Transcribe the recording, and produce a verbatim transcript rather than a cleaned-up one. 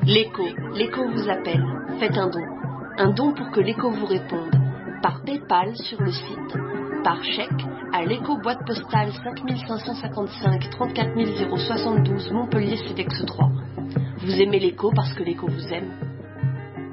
L'écho, l'écho vous appelle, faites un don. Un don pour que l'écho vous réponde. Par Paypal sur le site, par chèque à l'écho boîte postale cinq cinq cent cinquante-cinq trente-quatre zéro soixante-douze Montpellier C E D E X trois. Vous aimez l'écho parce que l'écho vous aime.